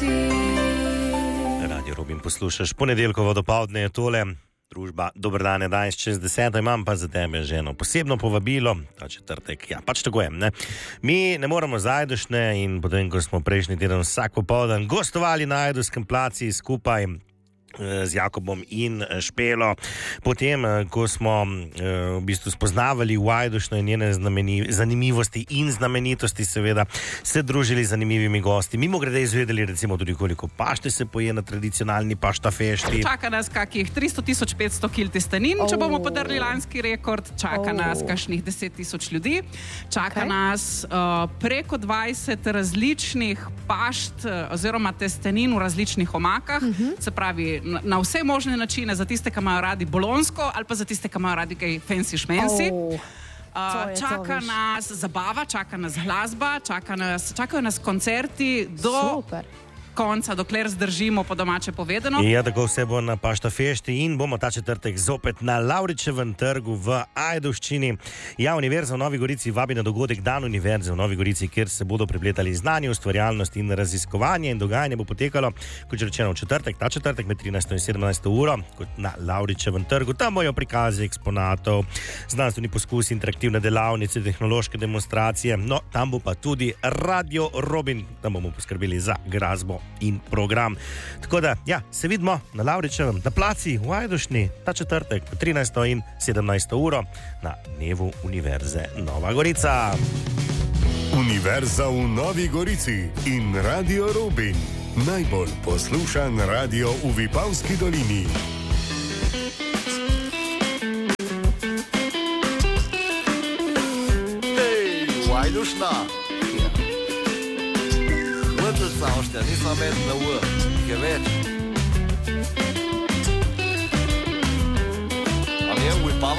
Radio Robin poslušaš, ponedeljkovo dopoldne je tole, družba Dober dan je danes čez 10, imam pa za tebe že eno posebno povabilo, ta četrtek, ja, pač tako je, ne. Mi ne moramo z Ajdovšne in potem, ko smo prejšnji teden vsak popoldan gostovali na Ajdovskem placu skupaj z Jakobom in Špelo. Potem, ko smo v bistvu spoznavali v Ajdovšno in njene zanimivosti in znamenitosti, seveda, se družili z zanimivimi gosti. Mimo grede izvedeli recimo tudi koliko pašte se poje na tradicionalni paštafešti. Čaka nas kakih 300.500 kil testenin, če bomo podrli lanski rekord. Čaka nas kakšnih 10.000 ljudi. Čaka nas preko 20 različnih pašt oziroma testenin v različnih omakah. Se pravi, na vse možne načine, za tiste, ki imajo radi bolonsko ali pa za tiste, ki imajo radi kaj fancy šmensi. Čaka nas zabava, čaka nas glasba, čakajo nas koncerti do konca, dokler zdržimo, po domače povedano. Ja, tako vse bo na paštafešti in bomo ta četrtek zopet na Lavričevem trgu v Ajdovščini. Ja, Univerza v Novi Gorici vabi na dogodek Dan Univerze v Novi Gorici, kjer se bodo prepletali znanje, ustvarjalnost in raziskovanje, in dogajanje bo potekalo, kot že rečeno, v četrtek, ta četrtek med 13. in 17. uro, kot na Lavričevem trgu. Tam bojo prikazi eksponatov, znanstveni poskusi, interaktivne delavnice, tehnološke demonstracije. No, tam bo pa tudi Radio Robin, tam bomo poskrbeli za glasbo in program. Tako da, ja, se vidimo na Lavričevem, na placi v Ajdovšni, ta četrtek, 13. in 17. uro, na dnevu Univerze Nova Gorica. Univerza v Novi Gorici in Radio Robin. Najbolj poslušan radio v Vipavski dolini. Hej, Ajdovšna! Zavšte, nisem med na V, je več. A mi je Vipava